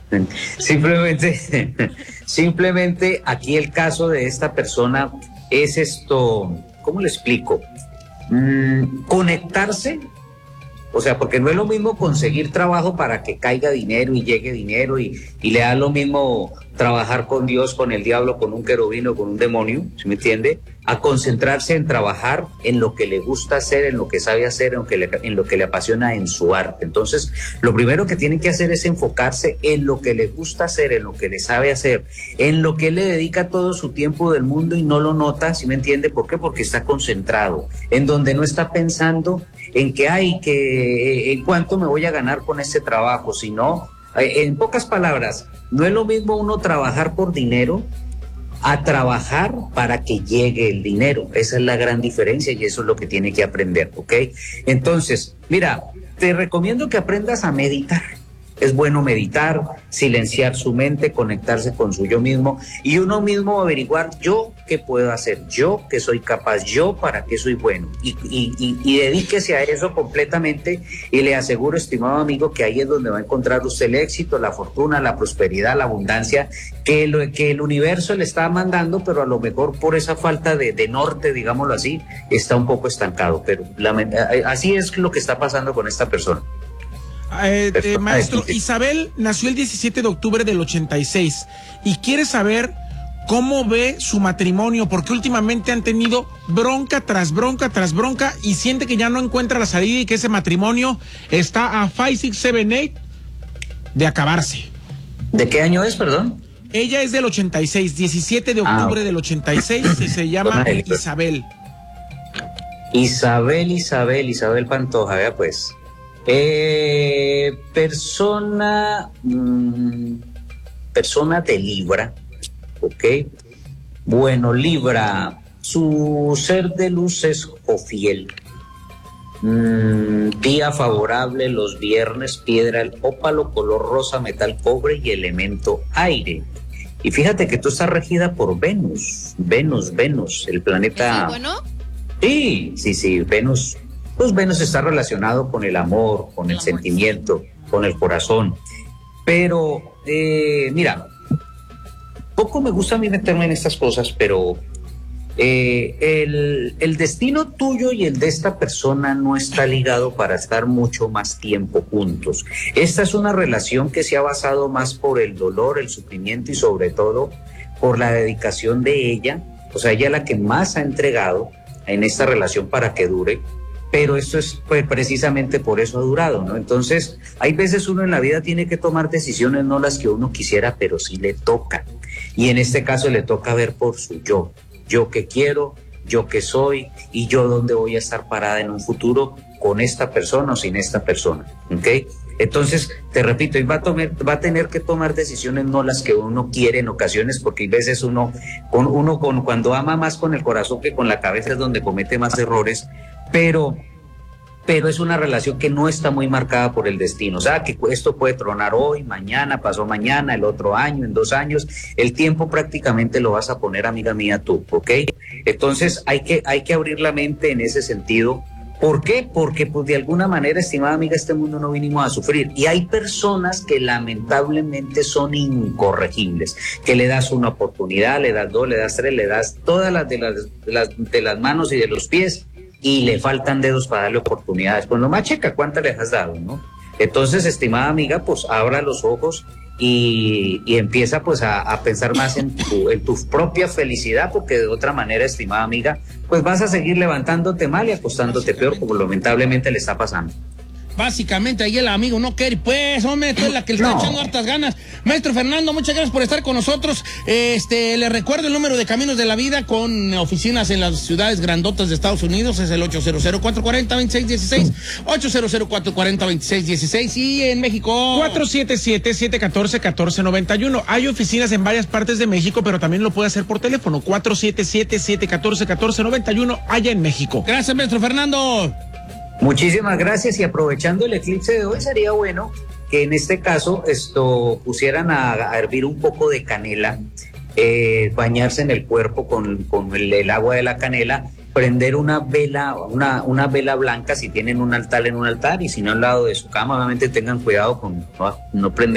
Simplemente, simplemente aquí el caso de esta persona es esto, ¿cómo le explico? Conectarse. O sea, porque no es lo mismo conseguir trabajo para que caiga dinero y llegue dinero y le da lo mismo trabajar con Dios, con el diablo, con un querubino, con un demonio, ¿sí me entiende? A concentrarse en trabajar en lo que le gusta hacer, en lo que sabe hacer, en lo que le apasiona en su arte. Entonces, lo primero que tiene que hacer es enfocarse en lo que le gusta hacer, en lo que le sabe hacer, en lo que él le dedica todo su tiempo del mundo y no lo nota, ¿sí me entiende? ¿Por qué? Porque está concentrado, en donde no está pensando en que hay que, en cuánto me voy a ganar con este trabajo, sino, en pocas palabras, no es lo mismo uno trabajar por dinero a trabajar para que llegue el dinero. Esa es la gran diferencia y eso es lo que tiene que aprender, ¿ok? Entonces, mira, te recomiendo que aprendas a meditar. Es bueno meditar, silenciar su mente, conectarse con su yo mismo y uno mismo averiguar yo qué puedo hacer, yo qué soy capaz, yo para qué soy bueno. Y dedíquese a eso completamente y le aseguro, estimado amigo, que ahí es donde va a encontrar usted el éxito, la fortuna, la prosperidad, la abundancia que el universo le está mandando, pero a lo mejor por esa falta de norte, digámoslo así, está un poco estancado. Pero así es lo que está pasando con esta persona. Maestro, Isabel nació el 17 de octubre del 86 y quiere saber cómo ve su matrimonio, porque últimamente han tenido bronca tras bronca tras bronca y siente que ya no encuentra la salida y que ese matrimonio está a 5, 6, 7, 8 de acabarse. ¿De qué año es, perdón? Ella es del 86, 17 de octubre del 86 y se llama Isabel. Isabel Pantoja, vea pues. Persona de Libra, ¿ok? Bueno, Libra, su ser de luz es Jofiel. Día favorable los viernes, piedra el ópalo, color rosa, metal cobre y elemento aire. Y fíjate que tú estás regida por Venus, el planeta... ¿Sí, bueno? Sí, Venus. Pues Venus está relacionado con el amor, con el sentimiento, con el corazón. Pero, mira, poco me gusta a mí meterme en estas cosas, pero el destino tuyo y el de esta persona no está ligado para estar mucho más tiempo juntos. Esta es una relación que se ha basado más por el dolor, el sufrimiento y sobre todo por la dedicación de ella. O sea, ella es la que más ha entregado en esta relación para que dure. Pero esto es pues, precisamente por eso ha durado, ¿no? Entonces, hay veces uno en la vida tiene que tomar decisiones, no las que uno quisiera, pero sí le toca. Y en este caso le toca ver por su yo. Yo qué quiero, yo qué soy y yo dónde voy a estar parada en un futuro con esta persona o sin esta persona, ¿ok? Entonces, te repito, va a tener que tomar decisiones no las que uno quiere en ocasiones, porque hay veces cuando ama más con el corazón que con la cabeza es donde comete más errores, pero es una relación que no está muy marcada por el destino. O sea, que esto puede tronar hoy, mañana, pasó mañana, el otro año, en 2 años. El tiempo prácticamente lo vas a poner, amiga mía, tú, ¿ok? Entonces hay que abrir la mente en ese sentido. ¿Por qué? Porque pues de alguna manera, estimada amiga, este mundo no vinimos a sufrir. Y hay personas que lamentablemente son incorregibles, que le das una oportunidad, le das 2, le das 3, le das todas las de las manos y de los pies y le faltan dedos para darle oportunidades. Pues nomás checa cuántas les has dado, ¿no? Entonces, estimada amiga, pues abra los ojos y empieza pues a pensar más en tu propia felicidad, porque de otra manera, estimada amiga, pues vas a seguir levantándote mal y acostándote peor, como lamentablemente le está pasando. Básicamente, ahí el amigo no quiere, pues, hombre, tú es la que le está echando hartas ganas. Maestro Fernando, muchas gracias por estar con nosotros. Le recuerdo el número de Caminos de la Vida con oficinas en las ciudades grandotas de Estados Unidos, es el 800-440-2616, 800-440-2616, y en México 477-714-1491. Hay oficinas en varias partes de México, pero también lo puede hacer por teléfono, 477-714-1491, allá en México. Gracias, maestro Fernando. Muchísimas gracias, y aprovechando el eclipse de hoy, sería bueno que en este caso pusieran a hervir un poco de canela, bañarse en el cuerpo con el agua de la canela, prender una vela blanca si tienen un altar, y si no al lado de su cama, obviamente tengan cuidado con no prender